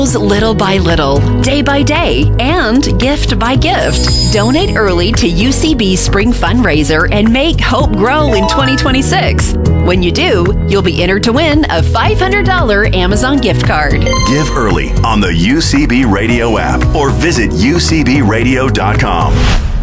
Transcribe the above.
Little by little, day by day, and gift by gift. Donate early to UCB Spring Fundraiser and make hope grow in 2026. When you do, you'll be entered to win a $500 Amazon gift card. Give early on the UCB Radio app or visit ucbradio.com.